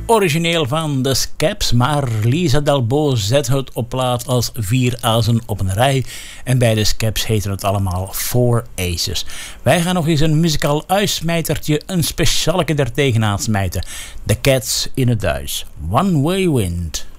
origineel van de Scaps, maar Lisa Dalbo zet het op plaat als 4 azen op een rij. En bij de Scaps heten het allemaal 4 Aces. Wij gaan nog eens een muzikaal uitsmijtertje, een specialeke er tegenaan smijten. The Cats in het Duits. One Way Wind.